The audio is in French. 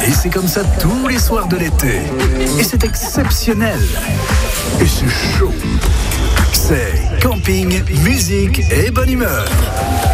Et c'est comme ça tous les soirs de l'été. Et c'est exceptionnel. Et c'est chaud. C'est camping, musique et bonne humeur.